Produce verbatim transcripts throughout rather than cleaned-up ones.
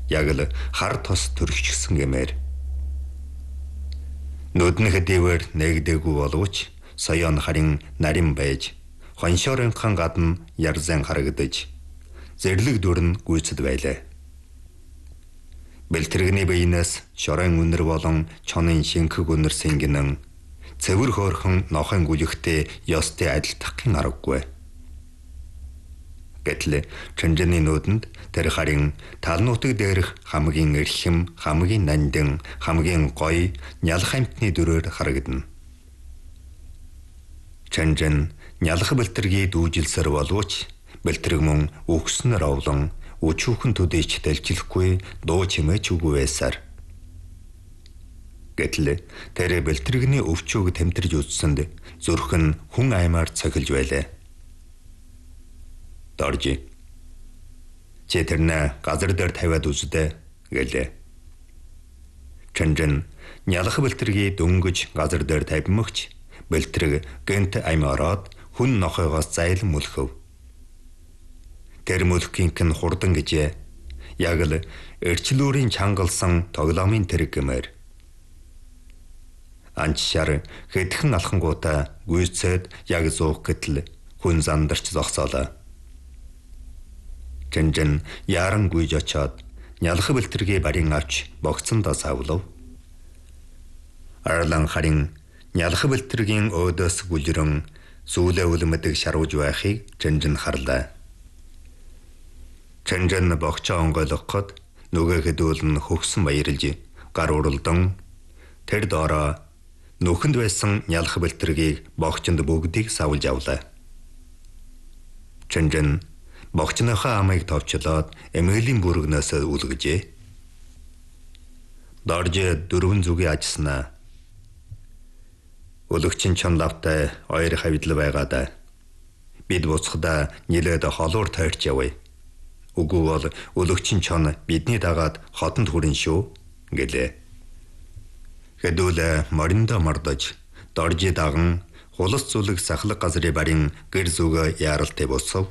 яг л хар тос төрөгчсөн гэмээр. Нүднэх дэвэр нэгдэггүй боловч соёон харин нарийн байж, хоншоорынхан гадна ярзан харагдаж, зэрлэг дүрн гүйцэд байлаа. Бэлтэрэгний биенээс шорон үнэр болон чонын шинхэг үнэр сэнгэнэн, цэвэр хөөрхөн нохын гүлэгтэй ёстой адилтахын аргагүй. Гэтэл Чанжаны нүдэнд тэр харин талнуутаг дээрх хамгийн эрхэм, хамгийн нандин, хамгийн гоё нялх амтны дүрээр харагдана. Чанжан нялх бэлтэргийг дүүжилсээр боловч бэлтэрэг мөн өгснөр овлон өчүүхэн төдийч дэлжилэхгүй дуу чимээч үгүй байсаар. Гэтэл тэр бэлтэрэгний өвчөөг тэмтэрж үзсэнд зүрх нь хүн аймаар цохилж байлаа. Доржи. Чи тэрнээ газар дээр тавиад үздэг гэлээ. Чанжан нялх бэлтэргийг дөнгөж газар дээр тавимагч бэлтэрэг гэнт аймь ороод хүн нохойгоос зайлан мөлхөв. Тэр мөлхийнхэн хурдан гэжээ. Яг л эрчлүүрийн чангалсан тоглоомын тэрэг гэмээр. Анчшаар хэдхэн алхангуудаа гүйцээд яг зуух гэтэл хүн зандарч зогсоолоо. Чанжан яран гүйж очоод нялх бэлтэргийн барин авч богцондоо савлав. Арлан харин нялх бэлтэргийн өөдөөс гүлрэн сүүлээ үлмэдэг шарууж байхыг Чанжан харлаа. Чанжан богчоо онгойлгоход нөгөө хэдүүл нь хөгсөн баярлж гар уралдан тэр доороо нүхэнд байсан нялх бэлтэргийг богчонд бүгдийг савлж авлаа. Чанжан богчныхаа амыг товчлоод эмээлийн бүргнээс үлгэжээ. Дорж дөрвөн зүгийн ажснаа. Өлөгчин чон лавтай ойр хавидл байгаадаа. Бид буцхдаа нилээд холуур тойрч явъя. Үгүй бол өлөгчин чон бидний дагаад хотонд хүрэн шүү гэлээ. Хэдүүл мориндо мордож доржи даган хулас зүлэг сахлаг газрын барин гэр зүгөө яаралтай босов.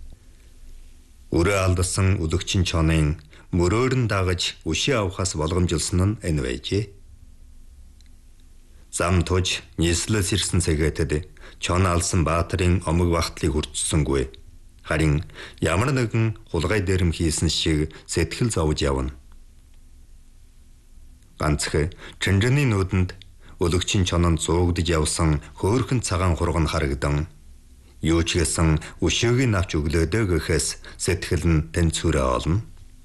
Үрээ алдсан өлөгчин чонын мөрөөрн дагаж үшээ авахаас болгомжилсон нь энэ байжээ. Зам туж нийслэлс ирсэн цэгээтэд чон алсан баатарын омог багтлыг хүртсэнгүй. Харин ямар нэгэн хулгай дэрэм хийсэн шиг сэтгэл зовж явна. Ганцх Чанжаны нүдэнд өлөгчин чонон зуугдж явсан хөөрхөн цагаан хурган харагдан юу ч гэсэн өшөөг нь авч өглөөдөө гэхээс сэтгэл нь тэнцвэрээ олно.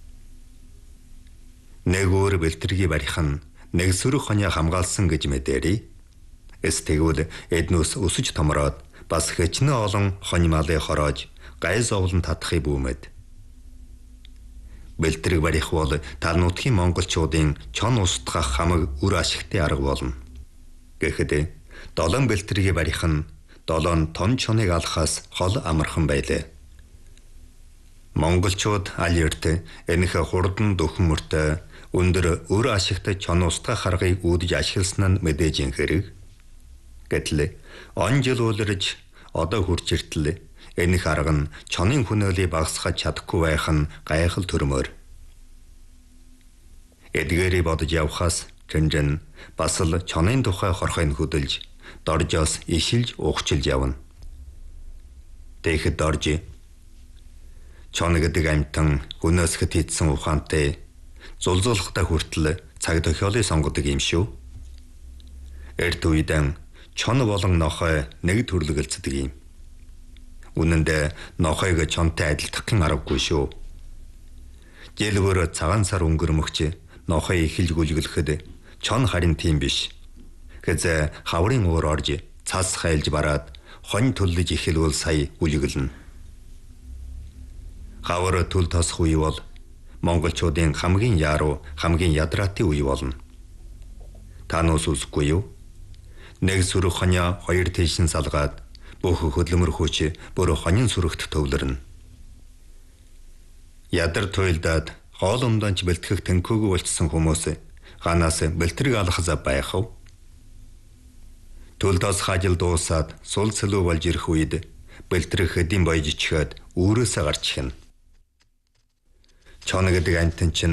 Нэг өөр бэлтэргийн барих нь нэг сөрөг хонио хамгаалсан гэж мэдэрий. Эс тэгвэл эднүс өсөж томроод бас хэчнээн олон хонь малыг хороож гай зовлон татахыг бүүмэд. Бэлтэрэг барих бол талнуутгийн монголчуудын чон устгах хамаг үр ашигтай арга болно. Гэхэд долоон бэлтэргийн барих нь долоон тон чоныг алхаас хол амархан байлаа. Монголчууд аль эрт энэх хурдан дөхөн мөртөө өндөр үр ашигтай чон устгах аргыг үүдэж ашигласан нь мэдээж хэрэг. Гэтэл он жил үлрэж одоо хүрч иртэл энэх арга нь чонын хөнөөлийг багасгах чадахгүй байх нь гайхал төрмөр. Эдгээрийг бодож явхаас Чанжан бас л чонын тухай хорхойн хөдөлж доржоос ишилж ухчилж явна. Тэгэхэд дорж чон гэдэг амьтан хүнээс хэтийдсэн ухаантай зулзуулахтай хүртэл цаг тохиолыг сонгодог юм шүү. Эрт үедэн чон болон нохой нэг төрлөглцдөг юм. Үнэн дээр нохойг чонтой адилтахын аргагүй шүү. Жэлбэр цагаан сар өнгөрмөгч нохой эхэлж гүлгэлэхэд чон харин тийм биш. Гэзэ хаврын уур орж цас хайлж бараад хонь төлөж эхэлвэл сая гүлгэлнэ. Хавар төл тосх үе бол монголчуудын хамгийн яруу, хамгийн ядраатын үе болно. Та нүс үзэхгүй юу? Нэг сүрэг хонио хоёр тийшин салгаад бүх хөдөлмөр хүч бүр хонин сүрэгт төвлөрнө. Ядар туйлдаад хоол ундаач бэлтгэх тэнхүүг болцсон хүмүүс ганаас бэлтрэг алах зав байхав. Төлдөөс хажил дуусаад сул цэлүү болж ирэх үед бэлтрэг хэдийн боёж ичгээд үүрээсээ гарч ихнэ. Чон гэдэг амтэн чинь